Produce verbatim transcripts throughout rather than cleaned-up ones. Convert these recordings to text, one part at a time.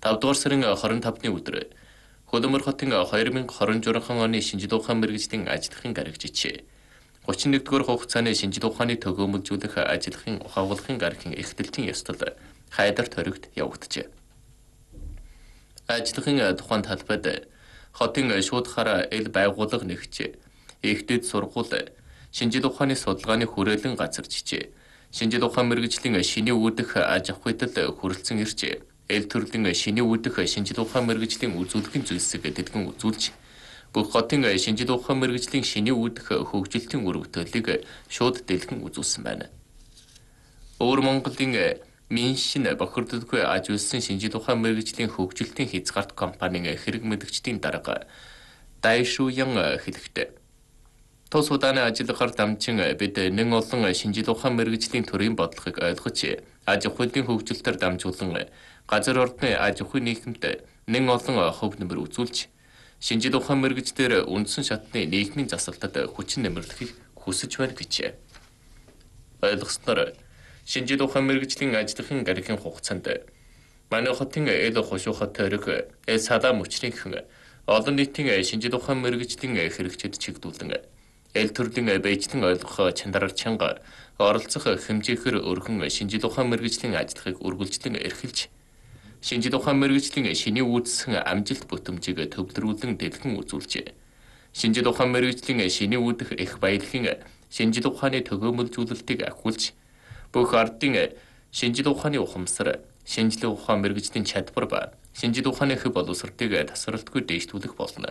тавд дугаар сарын хорин тавны өдөр Хөдөлмөр хотын хоёр мың хорин журхан оны шинжлэх ухаан мэргэжлийн ажлын гарагч жишээ. гучин нэгдүгээр хугацааны шинжлэх ухааны төгөөмөлжүүлэх ажлын ухаагуулгын гарагийн эхтэлтийн ёслол хайдар төрөгт явагдажээ. Ажлын тухайн талбайд хотын шууд хараа эл байгууллага нэгжээ. Эхтэд сургууль, шинжлэх ухааны судалгааны хүрээлэн газар жишээ. Шинжлэх ухаан мэргэжлийн шиний үүдэх аж ахуйдад хүрэлцэн иржээ. Эл төрлийн шиний үүдэх шинжлэх ухаан мэргэжлийн үзүүлэлтийн зүйлсийг дэлгэн үзүүлж, бүх хотын шинжлэх ухаан мэргэжлийн шиний үүдэх хөгжилтийн өргөдөлийг шууд дэлгэн үзүүлсэн байна. Өөр Монголын Миншин бохирдолгүй аж үйлсэн шинжлэх ухаан мэргэжлийн хөгжилтийн хязгаарт компанийн хэрэг мэдгчдийн дарга Дайшуян хэлэхдээ тус удааны ажиллагаар дамжин бид нэн олон шинжлэх ухаан мэргэжлийн төрийн бодлогыг ойлгож, аж ахуйн хөгжилтөөр дамжуулан газар ордны аж ахуйн нийгэмд нэн олон хөв нэмэр үзүүлж, шинжлэх ухаан мэргэжлэр үндсэн шатны нийгмийн засалтад хүчин нэмэрлэхийг хүсэж байна гэжээ. Ойлгосноор шинжлэх ухаан мэргэжлийн ажлын гарагийн хугацаанд манай хотын эл хошуухат төрөг эл садаа мөчрийнхэн олон нийтийн шинжлэх ухаан мэргэжлийн хэрэгчид чигдүүлэн эл төрлийн бэйжлэн ойлгох чанараар чанга оролцох хэмжээгээр өргөн шинжлэх ухаан мэргэжлийн ажлыг үргэлжлэн эрхэлж, шинжлэх ухаан мэргэжлийн шиний үүдсэн амжилт бүтэмжийг төвлөрүүлэн дэлгэн үзүүлжээ. Шинжлэх ухаан мэргэжлийн шиний үүдэх их баялагын шинжлэх ухааны төгөөмөлжүүлэлтийг ахиулж, бүх ардын шинжлэх ухааны ухамсар, шинжлэх ухаан мэргэжлийн чадвар ба шинжлэх ухааны хөв боловсролтыг тасралтгүй дээшлүүлэх болно.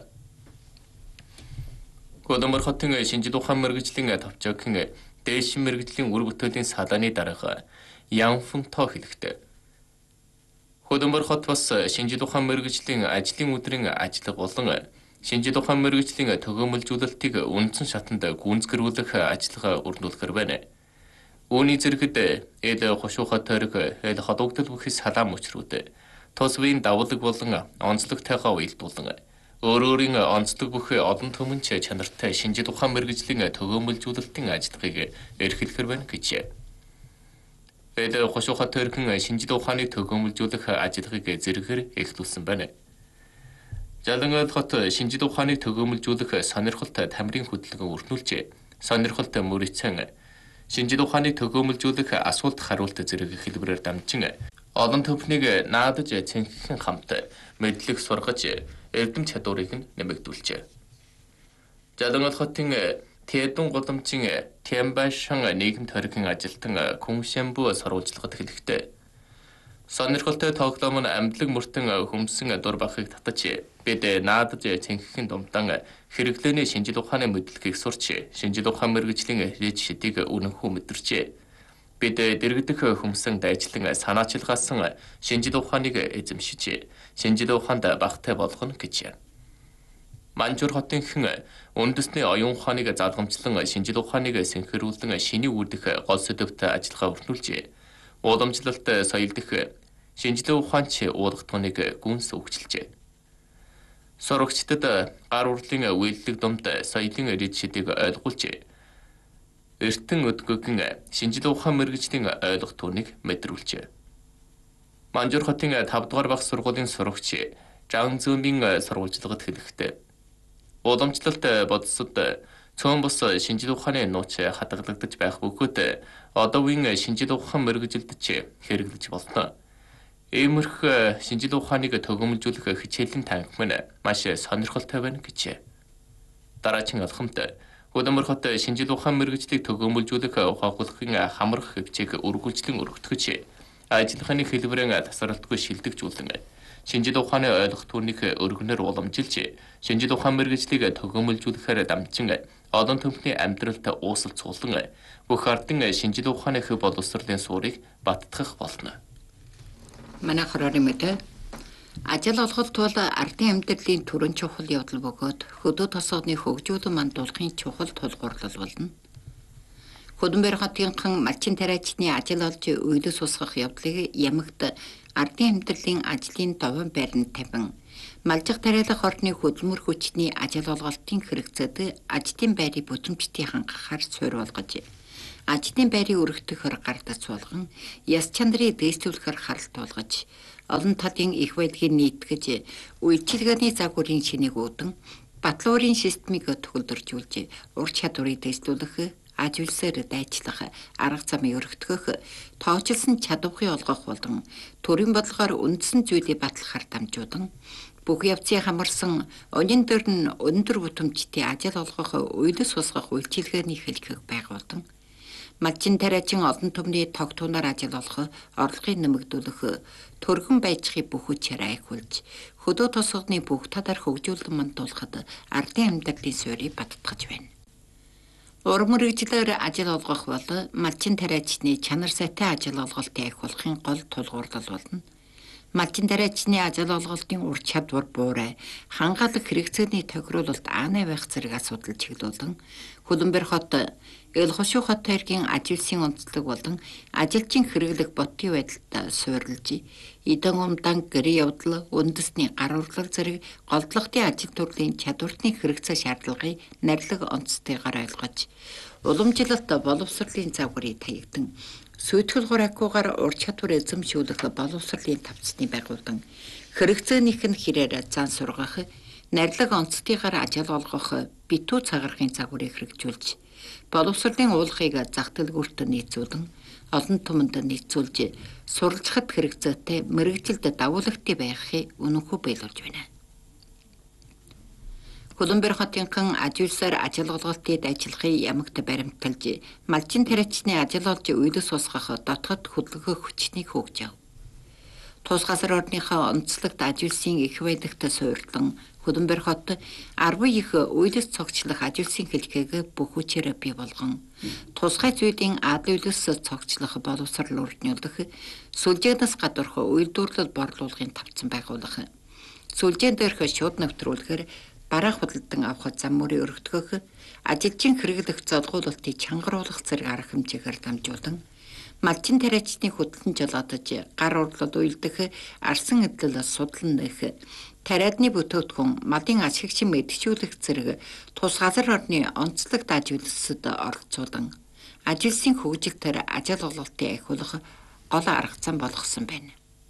Хөдөлмөр хотын шинжлэх ухаан мэргэжлийн товчоогийн дээшин мэргэжлийн үр бүтээлийн салааны дарга Ян Фунто хэлэхдээ Хөдөлмөр хот бас шинжлэх ухаан мэргэжлийн ажлын өдрийн ажиллага болон шинжлэх ухаан мэргэжлийн төгөөмөлжүүлэлтийг үндсэн шатанд гүйцэтгэх ажиллагаа өрнүүлэхээр байна. Үүний зэрэгт эл хошуухат төрөг эл ходогдол бүхий салаан мөчрүүд тус үеийн давлаг болон онцлогтойгоо уялдуулан өөр өөрийн онцлог бүхий олон төмөнч чанартай шинжлэх ухаан мэргэжлийн төгөөмөлжүүлэлтийн ажиллагааг эрхлэхээр байна гэжээ. Эл хошуухат төрхөн шинжлэх ухааны төгөөмөлжүүлэх ажиллагааг зэрэгээр эхлүүлсэн байна. Жалангал хот шинжлэх ухааны төгөөмөлжүүлэх сонирхолт тамирын хөдөлгөөн өрнүүлжээ. Сонирхолт мөрөцөн шинжлэх ухааны төгөөмөлжүүлэх асуулт хариулт зэрэг хэлбэрээр дамжин олон төвхнийг наадаж цэнххэн хамт мэдлэг сургаж эрдэм чадварыг нэмэгдүүлжээ. Жалангал хотын Тэдэн голомжийн Тэмбашан нийгэм төрхийн ажилтан Күншэмбү сурвалжлагад хэлэхдээ сонирхолтой тоглоом нь амьдлаг мөртөн хүмсэн дур бахыг татаж бид наадаж цэнххэн думтан хэрэглээний шинжлэх ухааны мэдлэгийг сурч шинжлэх ухаан мэргэжлийн хэд шидийг үнэнхүү мэдэрчээ. Бид дэргэдэх хүмсэн дайчлан санаачилгаасан шинжлэх ухааныг эзэмшиж шинжлэх ухаанд багтай болгоно гэж. Манжуур хотынхэн үндэсний оюун ухааныг залгамжлан шинжлэх ухааныг сэнхэрүүлэн шиний үүдэх гол сэдвт ажиллагаа өрнүүлжээ. Уламжлалт соёл дэх шинжлэх ухаанч уулгатгоныг гүнс өгчилжээ. Сурагчдад гар урлын үйлдэл домд соёлын эд шидийг ойлгуулжээ. Эртэн өдгөгийн шинжлэх ухаан мэргэжлийн ойлгох түүнийг мэдрүүлжээ. Манжуур хотын тавд дугаар багш сургуулийн сурагч Жан Зүүмийн сурвалжлагад хэлэхдээ уламжлалт бодсод цөөн бус шинжлэх ухааны нууц хадгалагдаж байх бөгөөд одоо үеийн шинжлэх ухаан мэргэжилдэж хэрэглэж болно. Иймэрхүү шинжлэх ухааныг төгөөмөлжүүлэх хичээлийн танхим нь маш сонирхолтой байна гэжээ. Дараагийн алхамд Хөдөлмөр хот шинжлэх ухаан мэргэжлийг төгөөмөлжүүлэх ухаагуулгын хамрах хэмжээг үргэлжлэн өргөтгөж, ажиллагааны хэлбэрийн тасралтгүй шилдэгжүүлэн шинжлэх ухааны ойлгох түүнийг өргөнөөр уламжилж, шинжлэх ухаан мэргэжлийг төгөөмөлжүүлэхээр дамжин олон төмпний амьдралд уусалцуулан бүх ардын шинжлэх ухааны хөв боловсролын суурийг баттгах болно. Манай хорооны мэдээ ажил олголт бол ардын амьдралын түрэн чухал явдал бөгөөд хөдөө тосгоны хөгжүүлэн мандуулахын чухал тулгуурлал болно. Хөдөлмөр хотынхан малчин тариачны ажил олж үйлс усгах явдлыг ямагт ардын амьдралын ажлын довон байранд тавин, малжих тариалах орны хөдөлмөр хүчний ажил олголтын хэрэгцээд ажлын байрыг бүтэмжтэй хангахаар суурь болгож, ажлын байрыг өргөтгөхөөр гардаж суулган, яс чанарыг дээшлүүлэхээр харалт болгож, олон талын их байдлыг нийтгэж үйлчилгээний загварын шинийг үүдэн батлуурын системийг төгөлдөржүүлж ур чадварыг дэвшлүүлэх, аж үйлсээр дайчлах, арга замыг өргөтгөх, тоочилсон чадварыг олгох болон төрийн бодлогоор үндсэн зүйлийг батлахаар дамжуудан бүх явцыг хамарсан өнөн дөр нь өндөр бүтэмжтэй ажил олгох, үйлс усгах үйлчилгээний хэлхэг байгуулдан малчин тариачин олон түмний тогтунаар ажил олох, орлогыг нэмэгдүүлэх, төргөн байцхыг бүх хүчээр айхуулж, хөдөө тосгоны бүх тадар хөгжүүлэн мандуулахад ардын амьдралын суурийг баттгаж байна. Урам мэргэжлээр ажил олгох бол малчин тариачны чанар сайтай ажил олголтыг айхуулахын гол тулгуурлал болно. Малчин тариачны ажил олголтын ур чадвар буурай, хангаалаг хэрэгцээний тохируулалт аанай байх зэрэг асуудал чиглүүлэн Хөлбөмбөр хот Элхошуу хот тойргийн ажилчин онцлог болон ажилчин хэрэглэх ботын байдалтай суурилж, эдэн умдан гэрээ явдал, үндэсний гар урлаг зэрэг голдлогын ажил төрлийн чадварны хэрэгцээ шаардлагыг нарилга онцтойгоор ойлгож, уламжлалт боловсролын загварыг таягдан, сүйтгэл хуракуугаар ур чадвар эзэмшүүлэх боловсролын тавцны байгуулдан, хэрэгцээнийх нь хэрээр зан сургах, нарилга онцтойгоор ажил олгох, битүү цагааргын загварыг хэрэгжүүлж, боловсролын уулахыг зах дэлгүүрт нийцүүлэн, олон түмэнд нийцүүлж, суралцахад хэрэгцээтэй мэргэжилд дагуулагтай байхыг үнэнхүү биелүүлж байна. Хөлбөмбөр хотынхан аж үйлсээр ажил олголтыг ажиллахыг ямагт баримталж, малчин тариачны ажил олж үйлс усгах дотоод хөдөлгөх хүчнийг хөгжив. Тус газар орныхоо онцлогт аж үйлсийн их байдагт суурьлан Хөлбөмбөр хот арван их үйлс цогцлох аж үйлсийн хэлхээг бүх хүчээр бий болгон тусгай зүйлийн адал үйлс цогцлох боловсрол өрнүүлэх, сүлжээнээс гадуурх үйлдвэрлэл борлуулгын тавцан байгуулах, сүлжээн дээрх шууд нэвтрүүлэхээр бараа худалдан авах зам мөрийг өргөтгөх, ажилчин хэрэглэх золгуулалтыг чангаруулах зэрэг арга хэмжээгээр дамжуулан малчин тариачны хөдлөн жолоодож гар урлал уйлдэх, арсан эдлэл судлан нэх, тариадны бүтээгдэхүүн малын ашигчин мэдчүүлэх зэрэг тус газар орны онцлогт аж үйлсэд оролцуулан ажилсын хөгжилтөөр ажил олголтыг ахиулах гол арга зам болгосон байна.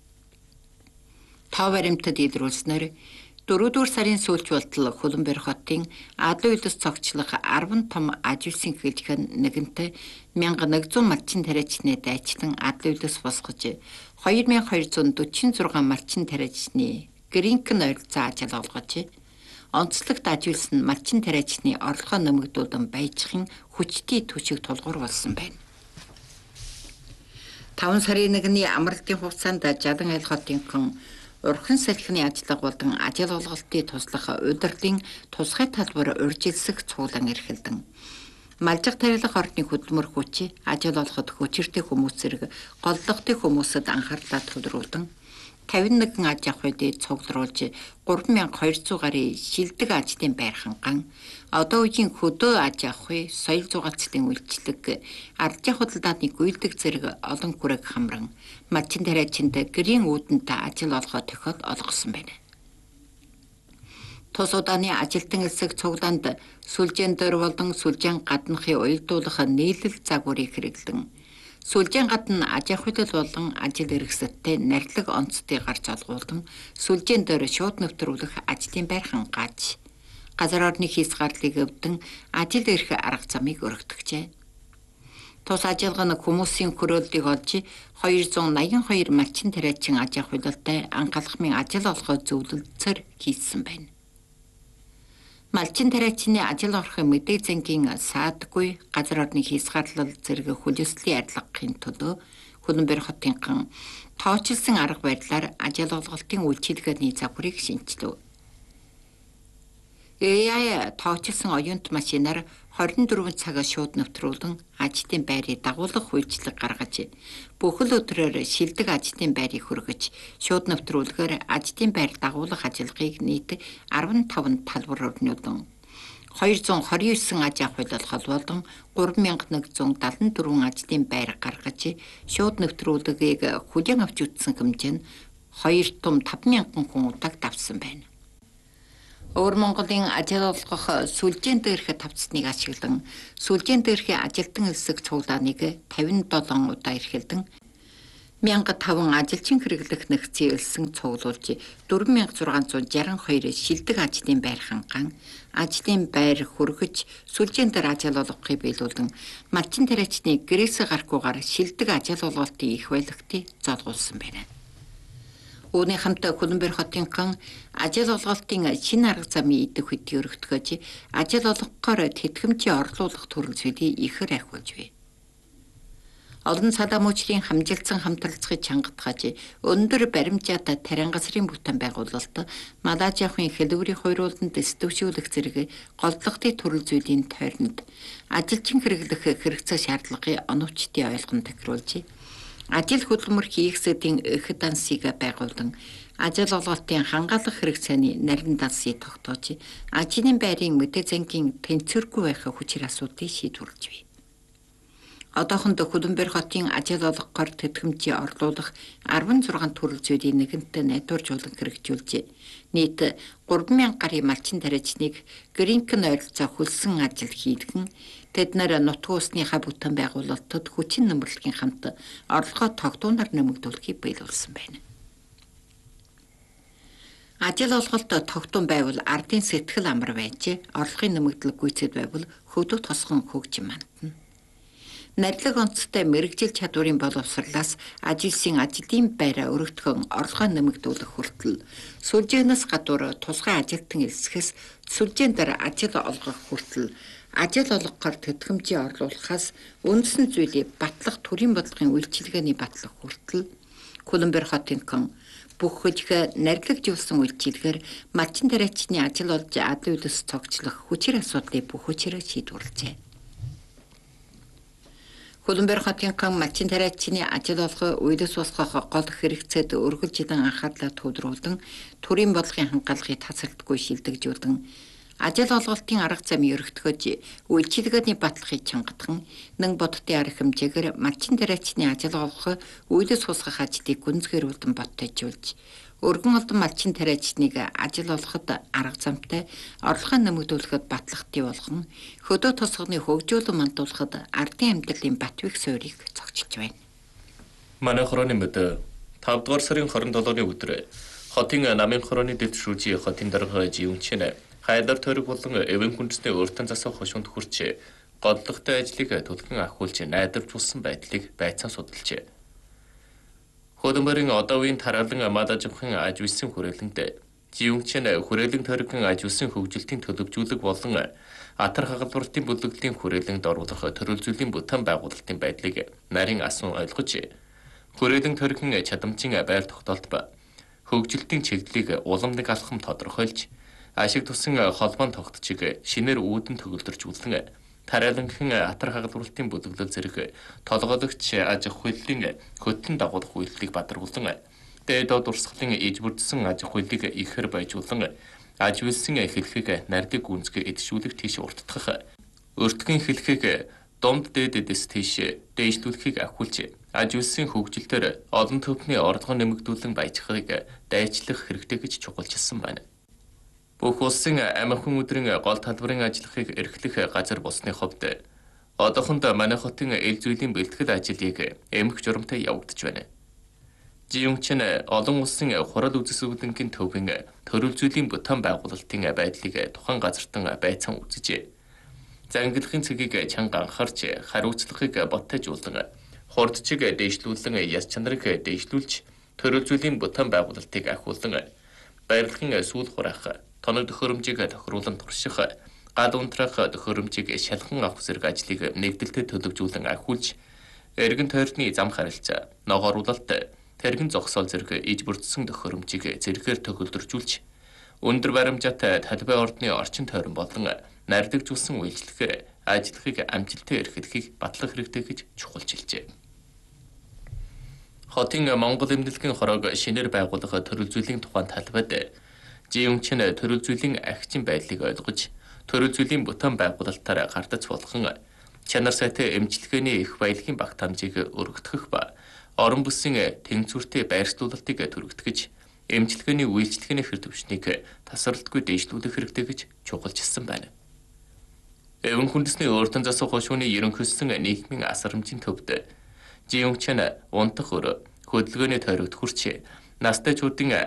Тав баримтад илрүүлснээр дөрөвдүгээр сарын сүүлч болтол Хөлбөмбөр хотын адал үйлс цогцлох арван том аж үйлсийн хэлхэг нэгэнтээ мянга нэгдүгээр малчин тариачны дайчлан адал үйлс босгож хоёр мянган хоёр зуун дөрвөн зургаан малчин тариачны гринкэн ойролцоо ажил олгож, онцлогт аж үйлс нь малчин тариачны орлогоо нэмэгдүүлэн байжхын хүчтэй түвшиг тулгуур болсон байна. таван сарын нэгний амралтын хугацаанд Жалан айл хотынхан урхан салхины ажиллага болон ажил олголтыг туслах удирдлын тусгай талбар урьдчилсэх цуглан эрхэлдэн. Малжиг тарилах орны хөдөлмөр хүч ажил олоход хүчиртэй хүмүүс зэрэг голлогтой хүмүүсэд анхаарлаа төвлөрүүлэн тавин нэгэн аж ахуйд цуглуулж гурван мянган хоёр зуун гаруй шилдэг ажлын байр ханган одоо үеийн хөдөө аж ахуй, соёл зугаацлын үйлчлэг, ардын худалдааны гүйлдэг зэрэг олон хүрээг хамран малчин тариачинд гэрийн үүдэнтэй ажил олгох тохиол олгосон байна. Тус удааны ажилтан элсэг цуглаанд сүлжээн дээр болон сүлжээн гаднахыг уялдуулах нийлэл загварыг хэрэглэн сүлжээн гадна аж ахуйлал болон ажил хэрэгсэлтэй нарилга онцтой гарч олгуулан сүлжээн дээр шууд нэвтрүүлэх ажлын байр хангааж газар орны хязгаарлалыг өвдөн ажил эрх арга замыг өргөтгчээ. Тус ажиллагаа нь хүмүүсийн хөрөөллийг олж хоёр зуун наян хоёр малчин тариачин аж ахуйлалтай анхаалахмын ажил олохоо зөвлөлдсөөр хийсэн байна. Малчин тариачны ажил орохын мэдээ зэнгийн саадгүй газар орны хязгаарлал зэрэг хүлээслийн арилгахын төлөө Хөлбөмбөр хотынхан тоочилсон арга барилаар ажил олголтын үйлчилгээний загварыг шинжилв. эй ай тоочилсон оюунт машинаар хорин дөрвөн цаг шууд нэвтрүүлэн ажлын байрыг дагуулах үйлчлэг гаргаж бүхэл өдрөөр шилдэг ажлын байрыг хүргэж шууд нэвтрүүлэхээр ажлын байр дагуулах ажиллагааг нийт арван таван талбар өрнүүлэн хоёр зуун хорин девять аж ахуйлал холбоолон гурван мянган нэг зуун дадлан дөрвөн ажлын байр гаргаж шууд нэвтрүүлгийг хүлээн авч үзсэн хэмжээ нь хоёр том таван мянган хүн удааг давсан байна. Өвөр Монголын ажил олгох сүлжээн дээрх тавцныг ашиглан сүлжээн дээрх ажилтан элсэг цуглааныг тавин долоон удаа эрхэлдэн мянга таван ажилчин хэрэглэх нэгцийн элсэн цуглуулж дөрвөн мянга зургаан зуун жарган хоёрыг шилдэг ажлын байр ханган ажлын байр хөргөж сүлжээн дээр ажил олгохыг биелүүлэн малчин тариачны гэрээсээ гарахгүйгээр шилдэг ажил олголтын их байлгтыг золгуулсан байна. Үүний хамт Хөлбөмбөр хотынхан ажил олголтын шинэ арга замын идэх хөдөө өргөтгөж ажил олгохоор тэтгэмжийн орлуулах төрөл зүйлийг ихэр ахиулж бай. Олон цалаа мөчрийн хамжилсан хамтралцахыг чангатгаж өндөр баримжаатай тарингасрын бүтээн байгуулалт Малажиахын хэлбэрийн хойрууланд дэстөвшүүлэх зэрэг голдлогын төрөл зүйлийн тойронд ажилчин хэрэглэх хэрэгцээ шаардлагын оновчтын ойлгон тохируулж ажил хөдөлмөр хийхсэдийн их дансыг байгуулан ажил олголтын хангаалах хэрэгцээний нарийн дансыг тогтоож ажлын байрын мэдээ зангийн тэнцвэргүй байх хүчээр асуудыг шийдвэрлэж бай. Одоохонд Хөлбөмбөр хотын ажил олгохоор тэтгэмжийн орлуулах арван зургаан төрөл зүйлийн нэгэнтээ найдваржуулан хэрэгжүүлж нийт гурван мянга гаруй малчин тариачныг гринкен ойролцоо хөлсөн ажил хийдгэн тэд нар нутгийн усныхаа бүтээн байгуулалтад хүчин нэмэрлэгийн хамт орлогоо тогтуунаар нэмэгдүүлэхийг биелүүлсэн байна. Ажил олголт тогтун байвал ардын сэтгэл амар байж орлогын нэмэгдэл гүйцэд байвал хөдөө тосгон хөгжим мандна. Найдлаг онцтой мэрэгжил чадварын боловсрлаас ажилчин ажлын байраа өргөтгөн орлогоо нэмэгдүүлэх хүртэл сүлжээнээс гадуур тусгай ажилтан элсэхээс сүлжээн дээр ажил олгох хүртэл ажил олгохоор тэтгэмжийн орлуулахаас үндсэн зүйлийг батлах төрийн бодлогын үйлчилгээний батлах хүртэл Хөлбөмбөр хотынхан бүх хөдөлгөө нарлагжуулсан үйлчилгээр малчин тариачны ажил олж ад үйлс цогцлох хүчээр асуудлыг бүх хүчээр шийдвэрлэжээ. Хөлбөмбөр хотынхан малчин тариачны ажил олгоо үйлс босгох гол хэрэгцээд өргөлж идэн анхаарлаа төвлөрүүлэн төрийн бодлогын хангалтыг тасралтгүй шилдэгжүүлэн ажил олголтын арга замыг өргөтгөж үйлчилгээний баталгыг чангатхан нэг бодтын арга хэмжээгээр малчин тариачны ажил олгох үйлс босгох ажлыг гүнзгийрүүлэн боттойжуулж өргөн олдон малчин тариачныг ажил олгоход арга замтай орлогоо нэмэгдүүлэхэд батлагтай болгон хөдөө тосгоны хөгжүүлэн мандуулахад ардын амьдралын батвих суурийг зогчилж байна. Манай хорооны мэд тавд дугаар сарын хорин долооны өдөр хотын намын хорооны дэвшүүлжийн хотын дарга живчэн хайдар тойрог болон эвэн хүнсний өөртөө засах хошуунд хүрч голдлогтой ажлыг төлгөн ахиулж найдваржуулсан байдлыг байцаан судалжээ. Хөлбөмбөрийн одоо үеийн тараалан Малажиахын аж үйлсийн хүрээлэнд живчэн хүрээлэн тойрогын аж үйлсийн хөгжилтийн төлөвжүүлэг болон атар хагалбартын бүлэглэлийн хүрээлэнд оруулах төрөл зүйлийн бүтээн байгуулалтын байдлыг нарийн асуун ойлгож хүрээлэн тойрогын чадамжийн байр тогтоолт ба хөгжилтийн чиглэлийг уламжлаг алхам тодорхойлж ашиг тусан холбоон тогтчиг шинээр үүдэн төгөлдржүүлэн тариаланхан атар хагалбартын бүлэглэл зэрэг толгойлогч аж ахуй хуулийн хөтлөн дагуулах үйлдэлийг бадаргуулсан дээд доод урсгалын иж бүрдсэн аж ахуй хуулийг ихээр баяжуулан аж үйлсийн хэлхийг нарийн гүнзгий эдшүүлэх тийш урттах өртгөн хэлхийг домд дээдэс тийш дээшлүүлэхийг ахиулж аж үйлсийн хөгжилтөөр олон төвхний орлого нэмэгдүүлэн баяжхыг дайчлах хэрэгтэй гэж чухалчилсан байна. Бүх улсын амархан өдрийн гол талбарын ажиллахыг эрхлэх газар болсны хувьд одоохонд манай хотын эл зүйлийн бэлтгэл ажлыг эмх журамтай явагдаж байна. Живчэн олон улсын хурал үзэсгэлэнгийн төвийн төрөл зүйлийн бүтээн байгуулалтын байдлыг тухайн газартан байцаан үзэж зангилахын цэгийг чанга анхаарч хариуцлагыг боттойжуулан хурдчиг дээшлүүлэн яс чанарыг дээшлүүлж төрөл зүйлийн бүтээн байгуулалтыг ахиулан барилгын сүүл хураах тоног төхөөрөмжийг тохируулан турших гал унтраах төхөөрөмжийг шалхан авах зэрэг ажлыг нэгдэлтэд төлөвжүүлэн ахиулж эргэн тойрны зам харилцаа ногооруулалт тэрэгэн зогсоол зэрэг иж бүрдсэн төхөөрөмжийг зэрэгээр төгөлдржүүлж өндөр баримжаатай талбай ордны орчин тойрон болон нарийнжуулсан үйлчлэгээр ажлыг амжилттай эрхлэхийг батлах хэрэгтэй гэж чухалчилжээ. Хотын Монгол эмнэлгийн хороог шинээр байгуулах төрөл зүйлийн тухайн талбайд живчэн төрөл зүйлийн агчин байдлыг ойлгож төрөл зүйлийн бүтээн байгуулалтаар гардаж болгон чанар сайтай эмчилгээний их баялагын багт хамжийг өргөтгөх ба орон бүсийн тэнцвэртэй байршлуулалтыг түргтгэж эмчилгээний үйлчлэгээний хэр төвшнийг тасралтгүй дээшлүүлэх хэрэгтэй гэж чухалчилсан байна. Эвэн хүндэсний өөртөө засах хошууны ерөнхийлсөн нийгмийн асар хэмжээний төвд живчэн унтах өр хөдөлгөөний тойрогт хүрч настайчуудын